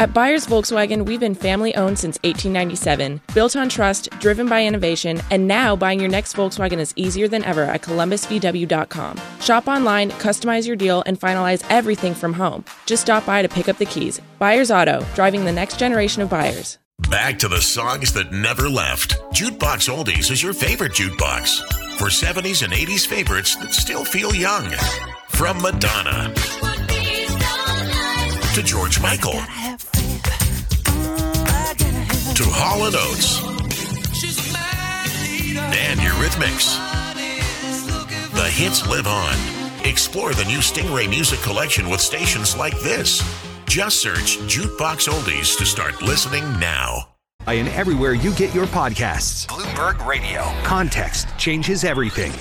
At Buyers Volkswagen, we've been family-owned since 1897, built on trust, driven by innovation, and now buying your next Volkswagen is easier than ever at columbusvw.com. Shop online, customize your deal, and finalize everything from home. Just stop by to pick up the keys. Buyers Auto, driving the next generation of buyers. Back to the songs that never left. Jukebox Oldies is your favorite jukebox. For 70s and 80s favorites that still feel young. From Madonna to George Michael to Hall & Oates and Eurythmics. The hits live on. Explore the new Stingray Music Collection with stations like this. Just search Jukebox Oldies to start listening now. And everywhere you get your podcasts. Bloomberg Radio. Context changes everything.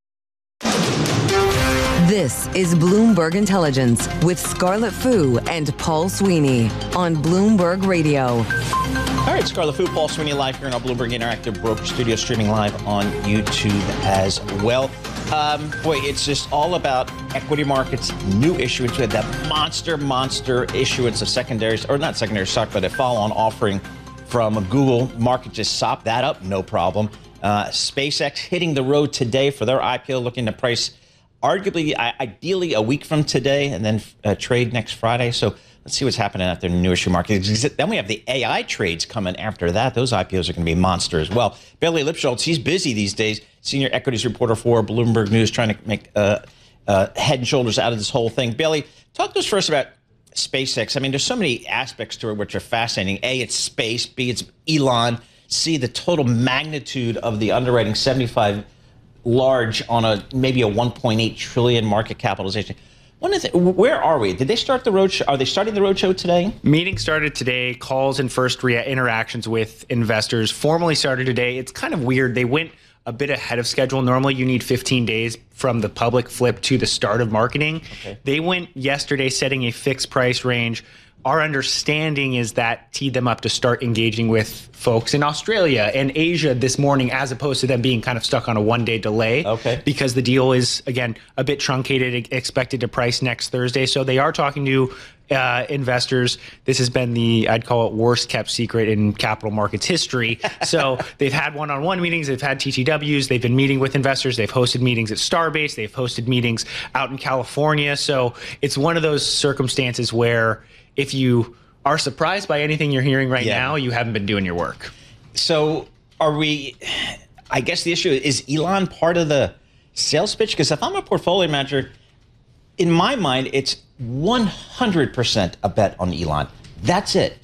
This is Bloomberg Intelligence with Scarlett Fu and Paul Sweeney on Bloomberg Radio. All right, Scarlett Fu, Paul Sweeney live here in our Bloomberg Interactive Broker Studio, streaming live on YouTube as well. Boy, it's just all about equity markets, new issuance. We had that monster issuance of secondaries, or not secondary stock, but a follow-on offering from Google. Market just sopped that up, no problem. SpaceX hitting the road today for their IPO, looking to price arguably, ideally a week from today, and then trade next Friday. So let's see what's happening out there in the new issue market. Then we have the AI trades coming after that. Those IPOs are going to be monster as well. Bailey Lipschultz, he's busy these days. Senior equities reporter for Bloomberg News, trying to make head and shoulders out of this whole thing. Bailey, talk to us first about SpaceX. I mean, there's so many aspects to it which are fascinating. A, it's space. B, it's Elon. C, the total magnitude of the underwriting, 75 large on maybe a 1.8 trillion market capitalization. Where are we? Did they start the roadshow? Are they starting the roadshow today? Meeting started today. Calls and first interactions with investors formally started today. It's kind of weird. They went a bit ahead of schedule. Normally, you need 15 days from the public flip to the start of marketing. Okay. They went yesterday setting a fixed price range. Our understanding is that teed them up to start engaging with folks in Australia and Asia this morning, as opposed to them being kind of stuck on a one-day delay. Okay. Because the deal is, again, a bit truncated, expected to price next Thursday. So they are talking to investors. This has been I'd call it worst kept secret in capital markets history. So they've had one-on-one meetings. They've had TTWs. They've been meeting with investors. They've hosted meetings at Starbase. They've hosted meetings out in California. So it's one of those circumstances where if you are surprised by anything you're hearing right now, you haven't been doing your work. So I guess the issue is Elon part of the sales pitch? Because if I'm a portfolio manager, in my mind, it's 100% a bet on Elon. That's it.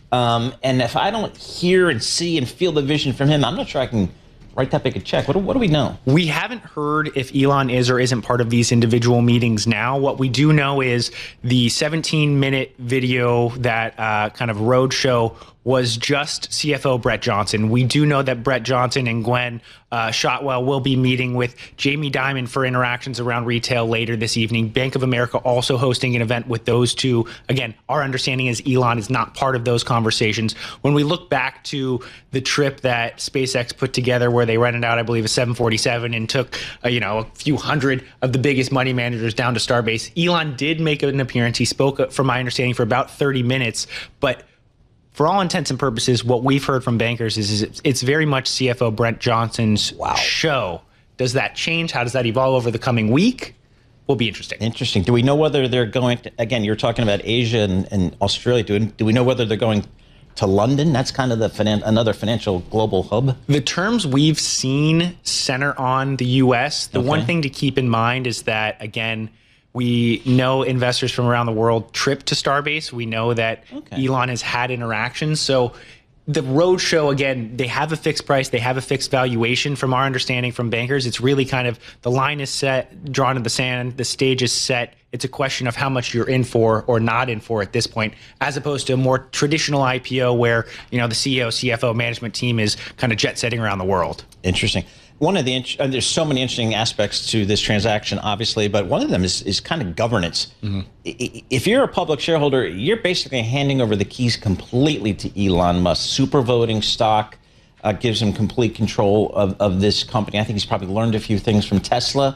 And if I don't hear and see and feel the vision from him, I'm not sure I can write that big a check. What do we know? We haven't heard if Elon is or isn't part of these individual meetings now. What we do know is the 17-minute video that kind of roadshow was just CFO Brett Johnson. We do know that Brett Johnson and Gwen Shotwell will be meeting with Jamie Dimon for interactions around retail later this evening. Bank of America also hosting an event with those two. Again, our understanding is Elon is not part of those conversations. When we look back to the trip that SpaceX put together where they rented out, I believe, a 747 and took a few hundred of the biggest money managers down to Starbase, Elon did make an appearance. He spoke, from my understanding, for about 30 minutes, but for all intents and purposes, what we've heard from bankers is it's very much CFO Brett Johnson's show. Does that change? How does that evolve over the coming week? Will be interesting. Interesting. Do we know whether they're going to, again, you're talking about Asia and Australia. Do we know whether they're going to London? That's kind of another financial global hub. The terms we've seen center on the U.S. The one thing to keep in mind is that, again, we know investors from around the world trip to Starbase. We know that Elon has had interactions. So the roadshow, again, they have a fixed price. They have a fixed valuation from our understanding from bankers. It's really kind of the line is set, drawn in the sand. The stage is set. It's a question of how much you're in for or not in for at this point, as opposed to a more traditional IPO where, the CEO, CFO, management team is kind of jet setting around the world. Interesting. One of there's so many interesting aspects to this transaction, obviously, but one of them is kind of governance. Mm-hmm. If you're a public shareholder, you're basically handing over the keys completely to Elon Musk. Super voting stock gives him complete control of this company. I think he's probably learned a few things from Tesla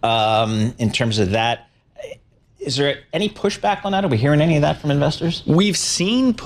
in terms of that. Is there any pushback on that? Are we hearing any of that from investors? We've seen